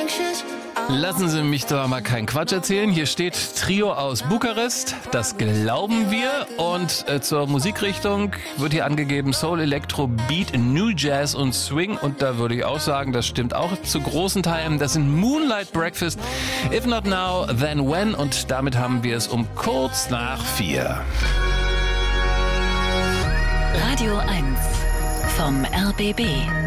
Lassen Sie mich doch mal keinen Quatsch erzählen. Hier steht Trio aus Bukarest, das glauben wir. Und zur Musikrichtung wird hier angegeben Soul, Elektro, Beat, New Jazz und Swing. Und da würde ich auch sagen, das stimmt auch zu großen Teilen. Das sind Moonlight Breakfast, If Not Now, Then When. Und damit haben wir es um kurz nach 4. Radio 1 vom RBB.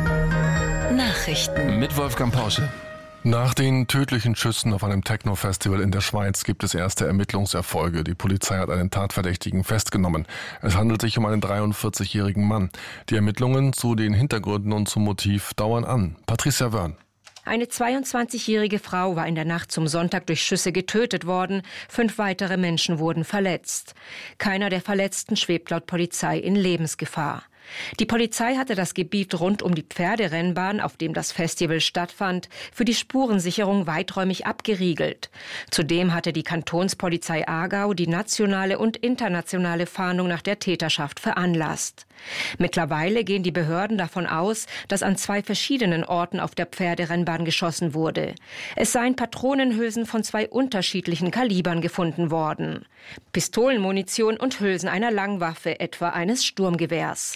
Nachrichten mit Wolfgang Porsche. Nach den tödlichen Schüssen auf einem Techno-Festival in der Schweiz gibt es erste Ermittlungserfolge. Die Polizei hat einen Tatverdächtigen festgenommen. Es handelt sich um einen 43-jährigen Mann. Die Ermittlungen zu den Hintergründen und zum Motiv dauern an. Patricia Wörn. Eine 22-jährige Frau war in der Nacht zum Sonntag durch Schüsse getötet worden. 5 weitere Menschen wurden verletzt. Keiner der Verletzten schwebt laut Polizei in Lebensgefahr. Die Polizei hatte das Gebiet rund um die Pferderennbahn, auf dem das Festival stattfand, für die Spurensicherung weiträumig abgeriegelt. Zudem hatte die Kantonspolizei Aargau die nationale und internationale Fahndung nach der Täterschaft veranlasst. Mittlerweile gehen die Behörden davon aus, dass an 2 verschiedenen Orten auf der Pferderennbahn geschossen wurde. Es seien Patronenhülsen von 2 unterschiedlichen Kalibern gefunden worden. Pistolenmunition und Hülsen einer Langwaffe, etwa eines Sturmgewehrs.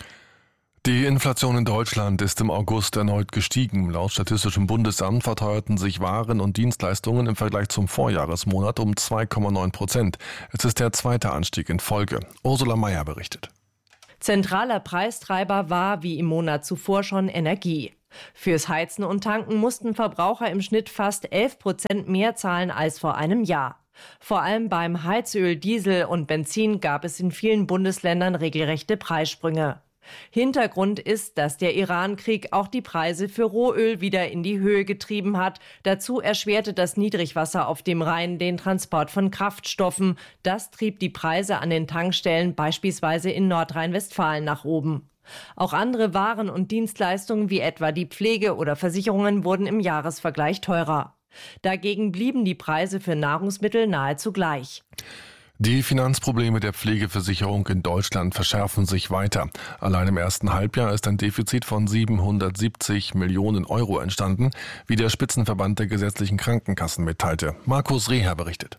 Die Inflation in Deutschland ist im August erneut gestiegen. Laut Statistischem Bundesamt verteuerten sich Waren und Dienstleistungen im Vergleich zum Vorjahresmonat um 2,9%. Es ist der zweite Anstieg in Folge. Ursula Mayer berichtet. Zentraler Preistreiber war, wie im Monat zuvor schon, Energie. Fürs Heizen und Tanken mussten Verbraucher im Schnitt fast 11% mehr zahlen als vor einem Jahr. Vor allem beim Heizöl, Diesel und Benzin gab es in vielen Bundesländern regelrechte Preissprünge. Hintergrund ist, dass der Iran-Krieg auch die Preise für Rohöl wieder in die Höhe getrieben hat. Dazu erschwerte das Niedrigwasser auf dem Rhein den Transport von Kraftstoffen. Das trieb die Preise an den Tankstellen beispielsweise in Nordrhein-Westfalen nach oben. Auch andere Waren und Dienstleistungen wie etwa die Pflege oder Versicherungen wurden im Jahresvergleich teurer. Dagegen blieben die Preise für Nahrungsmittel nahezu gleich. Die Finanzprobleme der Pflegeversicherung in Deutschland verschärfen sich weiter. Allein im ersten Halbjahr ist ein Defizit von 770 Millionen Euro entstanden, wie der Spitzenverband der gesetzlichen Krankenkassen mitteilte. Markus Reher berichtet.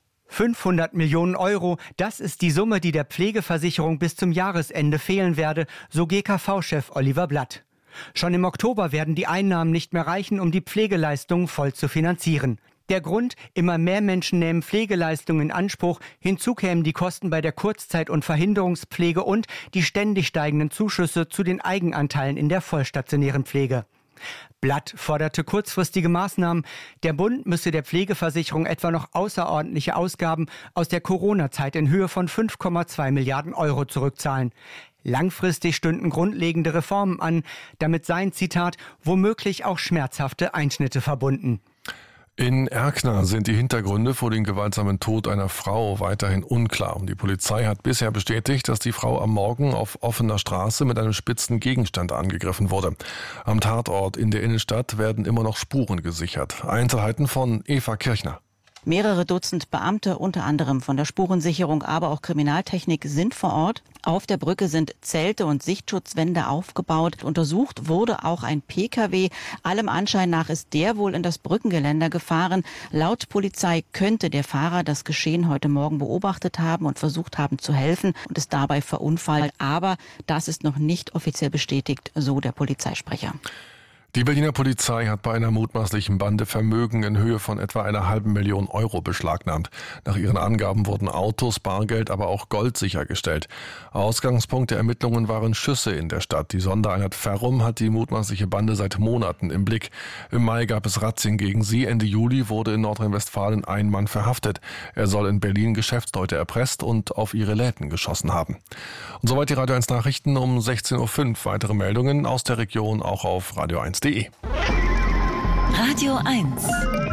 500 Millionen Euro, das ist die Summe, die der Pflegeversicherung bis zum Jahresende fehlen werde, so GKV-Chef Oliver Blatt. Schon im Oktober werden die Einnahmen nicht mehr reichen, um die Pflegeleistungen voll zu finanzieren. Der Grund, immer mehr Menschen nehmen Pflegeleistungen in Anspruch, hinzu kämen die Kosten bei der Kurzzeit- und Verhinderungspflege und die ständig steigenden Zuschüsse zu den Eigenanteilen in der vollstationären Pflege. Blatt forderte kurzfristige Maßnahmen. Der Bund müsse der Pflegeversicherung etwa noch außerordentliche Ausgaben aus der Corona-Zeit in Höhe von 5,2 Milliarden Euro zurückzahlen. Langfristig stünden grundlegende Reformen an. Damit seien, Zitat, womöglich auch schmerzhafte Einschnitte verbunden. In Erkner sind die Hintergründe vor dem gewaltsamen Tod einer Frau weiterhin unklar. Die Polizei hat bisher bestätigt, dass die Frau am Morgen auf offener Straße mit einem spitzen Gegenstand angegriffen wurde. Am Tatort in der Innenstadt werden immer noch Spuren gesichert. Einzelheiten von Eva Kirchner. Mehrere Dutzend Beamte, unter anderem von der Spurensicherung, aber auch Kriminaltechnik, sind vor Ort. Auf der Brücke sind Zelte und Sichtschutzwände aufgebaut. Untersucht wurde auch ein Pkw. Allem Anschein nach ist der wohl in das Brückengeländer gefahren. Laut Polizei könnte der Fahrer das Geschehen heute Morgen beobachtet haben und versucht haben zu helfen und ist dabei verunfallt. Aber das ist noch nicht offiziell bestätigt, so der Polizeisprecher. Die Berliner Polizei hat bei einer mutmaßlichen Bande Vermögen in Höhe von etwa 500.000 Euro beschlagnahmt. Nach ihren Angaben wurden Autos, Bargeld, aber auch Gold sichergestellt. Ausgangspunkt der Ermittlungen waren Schüsse in der Stadt. Die Sondereinheit Ferrum hat die mutmaßliche Bande seit Monaten im Blick. Im Mai gab es Razzien gegen sie. Ende Juli wurde in Nordrhein-Westfalen ein Mann verhaftet. Er soll in Berlin Geschäftsleute erpresst und auf ihre Läden geschossen haben. Und soweit die Radio 1 Nachrichten um 16.05 Uhr. Weitere Meldungen aus der Region auch auf radio1.de. Radio 1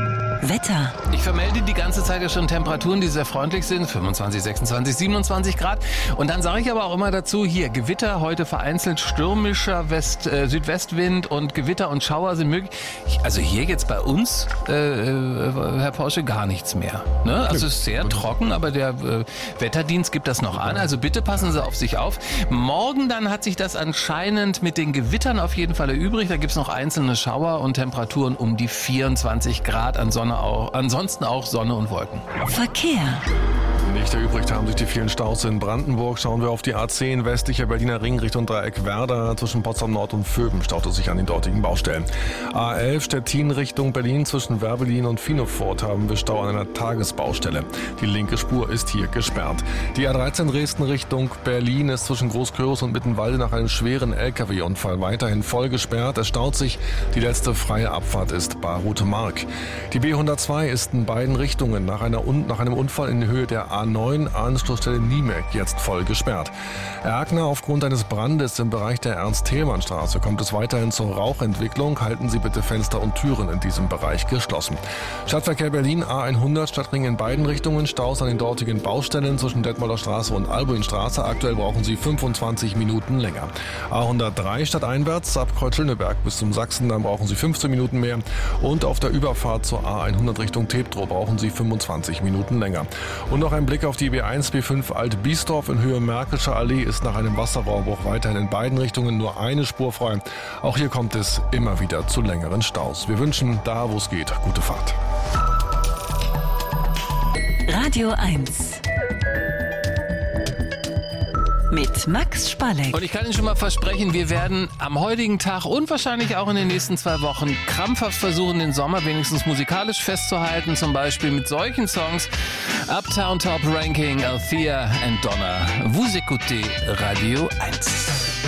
Wetter. Ich vermelde die ganze Zeit ja schon Temperaturen, die sehr freundlich sind. 25, 26, 27 Grad. Und dann sage ich aber auch immer dazu, hier Gewitter, heute vereinzelt stürmischer Südwestwind und Gewitter und Schauer sind möglich. Also hier jetzt bei uns, Herr Porsche, gar nichts mehr. Ne? Also es ist sehr trocken, aber der Wetterdienst gibt das noch an. Also bitte passen Sie auf sich auf. Morgen dann hat sich das anscheinend mit den Gewittern auf jeden Fall erübrigt. Da gibt es noch einzelne Schauer und Temperaturen um die 24 Grad. Ansonsten auch Sonne und Wolken. Verkehr. Nicht erübrigt haben sich die vielen Staus in Brandenburg. Schauen wir auf die A10 westlicher Berliner Ring Richtung Dreieck Werder. Zwischen Potsdam Nord und Vöben staut es sich an den dortigen Baustellen. A11 Stettin Richtung Berlin zwischen Werbelin und Finofurt haben wir Stau an einer Tagesbaustelle. Die linke Spur ist hier gesperrt. Die A13 Dresden Richtung Berlin ist zwischen Großkürbis und Mittenwalde nach einem schweren LKW-Unfall weiterhin voll gesperrt. Es staut sich. Die letzte freie Abfahrt ist Barrote Mark. Die B102 ist in beiden Richtungen nach einem Unfall in Höhe der A9 Anschlussstelle Niemek jetzt voll gesperrt. Erkner, aufgrund eines Brandes im Bereich der Ernst-Thälmann-Straße kommt es weiterhin zur Rauchentwicklung. Halten Sie bitte Fenster und Türen in diesem Bereich geschlossen. Stadtverkehr Berlin A100 Stadtring in beiden Richtungen. Staus an den dortigen Baustellen zwischen Detmolder Straße und Albuinstraße. Aktuell brauchen Sie 25 Minuten länger. A103 stadteinwärts ab Kreuz-Schöneberg bis zum Sachsen, dann brauchen Sie 15 Minuten mehr. Und auf der Überfahrt zur A100 Richtung Treptow brauchen Sie 25 Minuten länger. Und noch ein Blick auf die B1, B5 Alt-Biesdorf in Höhe Märkische Allee ist nach einem Wasserrohrbruch weiterhin in beiden Richtungen nur eine Spur frei. Auch hier kommt es immer wieder zu längeren Staus. Wir wünschen, da wo es geht, gute Fahrt. Radio 1 mit Max Spalleck. Und ich kann Ihnen schon mal versprechen, wir werden am heutigen Tag und wahrscheinlich auch in den nächsten 2 Wochen krampfhaft versuchen, den Sommer wenigstens musikalisch festzuhalten. Zum Beispiel mit solchen Songs. Uptown Top Ranking, Althea and Donna. Vous écoutez Radio 1.